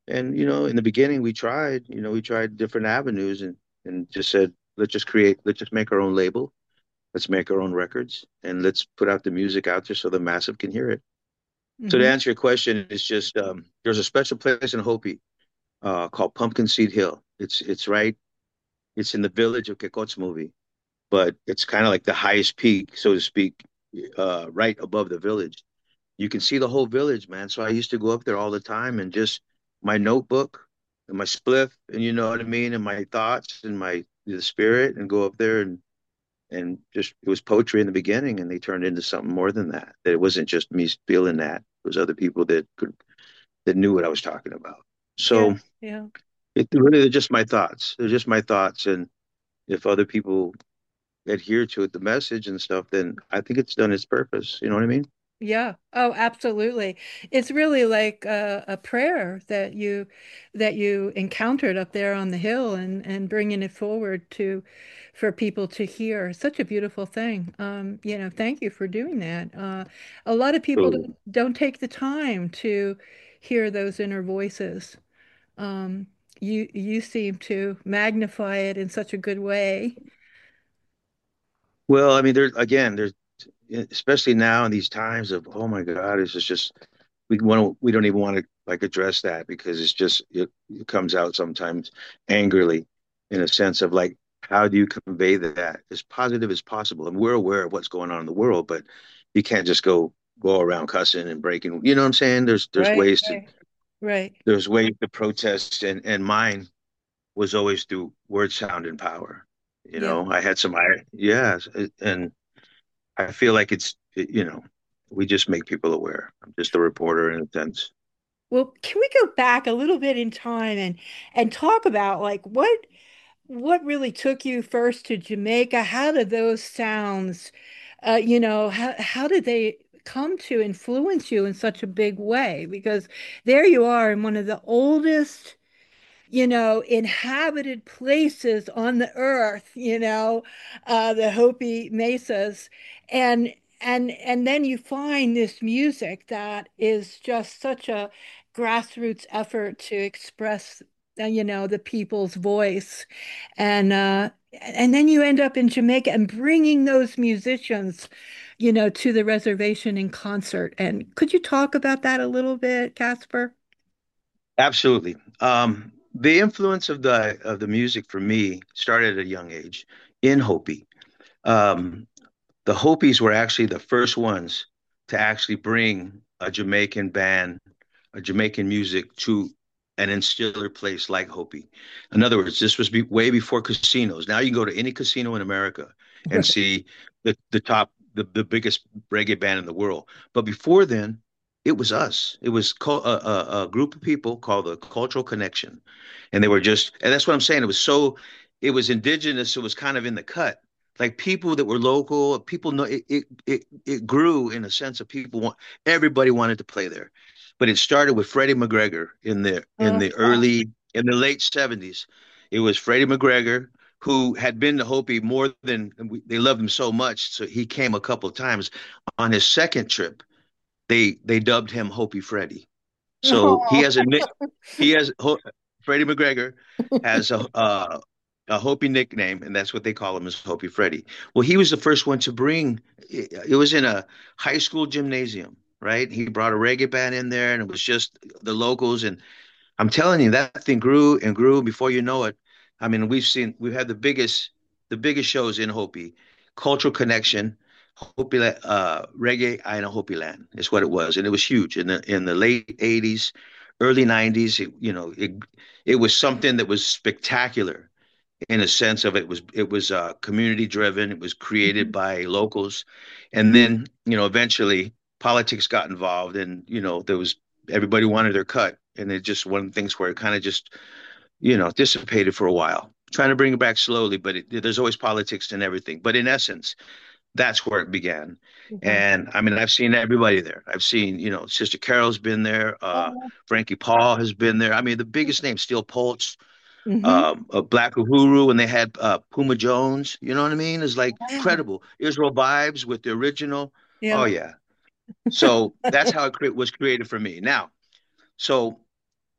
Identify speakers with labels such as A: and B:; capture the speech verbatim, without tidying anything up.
A: And, you know, in the beginning, we tried, you know, we tried different avenues and, and just said, let's just create, let's just make our own label. Let's make our own records and let's put out the music out there so the massive can hear it. So to
B: Hmm.
A: answer your question, it's just um, there's a special place in Hopi uh, called Pumpkin Seed Hill. It's it's right, it's in the village of Movie, but it's kind of like the highest peak, so to speak, uh, right above the village. You can see the whole village, man. So I used to go up there all the time and just my notebook and my spliff, and you know what I mean, and my thoughts and my the spirit, and go up there and and just it was poetry in the beginning, and they turned into something more than that. That it wasn't just me feeling that. It was other people that could that knew what I was talking about.
B: Yeah,
A: So
B: yeah.
A: it really they're just my thoughts. They're just my thoughts, and if other people adhere to it, the message and stuff, then I think it's done its purpose. You know what I mean?
B: Yeah. Oh, absolutely. It's really like a, a prayer that you that you encountered up there on the hill and and bringing it forward to for people to hear. Such a beautiful thing. Um, you know, thank you for doing that. Uh, a lot of people
A: Absolutely.
B: don't, don't take the time to hear those inner voices. Um, you you seem to magnify it in such a good way.
A: Well, I mean, there's again, there's especially now in these times of oh my God, it's just we want to we don't even want to like address that because it's just it, it comes out sometimes angrily in a sense of like how do you convey that as positive as possible? And we're aware of what's going on in the world, but you can't just go go around cussing and breaking. You know what I'm saying? There's there's
B: Right,
A: ways to
B: right, right.
A: there's ways to protest, and and mine was always through word, sound, and power. You
B: Yeah.
A: know, I had some, I yes, and I feel like it's you know we just make people aware. I'm just a reporter in a sense.
B: Well, can we go back a little bit in time and and talk about like what what really took you first to Jamaica? How did those sounds, uh, you know, how how did they come to influence you in such a big way? Because there you are in one of the oldest, you know, inhabited places on the earth, you know, uh, the Hopi Mesas. And and and then you find this music that is just such a grassroots effort to express, uh, you know, the people's voice. And uh, and then you end up in Jamaica and bringing those musicians, you know, to the reservation in concert. And could you talk about that a little bit, Casper?
A: Absolutely. Um, the influence of the of the music for me started at a young age in Hopi. Um, the Hopis were actually the first ones to actually bring a Jamaican band, a Jamaican music to an insular place like Hopi. In other words, this was be, way before casinos. Now you can go to any casino in America and see the the top, the, the biggest reggae band in the world. But before then, it was us. It was co- a, a, a group of people called the Cultural Connection, and they were just, and that's what I'm saying. It was so, it was indigenous. It was kind of in the cut like people that were local, people know it, it it it grew in a sense of people want everybody wanted to play there. But it started with Freddie McGregor in the in
B: Oh,
A: the early in the late seventies. It was Freddie McGregor who had been to Hopi more than they loved him so much, so he came a couple of times. On his second trip, they they dubbed him Hopi Freddie. So he
B: oh.
A: has a nick he has Freddie McGregor has a uh, a Hopi nickname, and that's what they call him is Hopi Freddie. Well, he was the first one to bring. It, it was in a high school gymnasium, right? He brought a reggae band in there, and it was just the locals. And I'm telling you, that thing grew and grew. Before you know it, I mean, we've seen we've had the biggest the biggest shows in Hopi, Cultural Connection. Hopi uh, Reggae in a Hopi Land is what it was, and it was huge in the in the late eighties, early nineties. It, you know, it it was something that was spectacular in a sense of it was it was uh, community driven. It was created by locals, and then you know eventually politics got involved, and you know there was everybody wanted their cut, and it just one of the things where it kind of just you know dissipated for a while. Trying to bring it back slowly, but it, there's always politics and everything. But in essence, that's where it began.
B: Yeah.
A: And I mean, I've seen everybody there. I've seen, you know, Sister Carol's been there. Uh,
B: Oh.
A: Frankie Paul has been there. I mean, the biggest names, Steel Pulse,
B: Hmm.
A: um, uh, Black Uhuru, when they had uh, Puma Jones. You know what I mean? It's like
B: Wow.
A: incredible. Israel Vibes with the original. Oh
B: Yeah.
A: yeah. So that's how it cre was created for me. Now, so